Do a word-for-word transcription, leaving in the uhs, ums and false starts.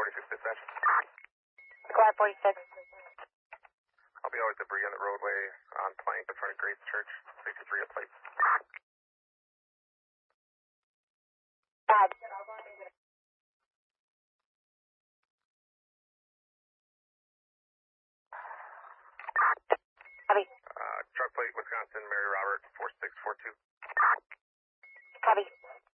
forty-six dispatch. Squad forty-six. I'll be out with debris on the roadway on Plank in front of Grace Church. sixty-three at plate. Bad. Copy. Uh, truck plate, Wisconsin, Mary Robert, four six four two. Copy.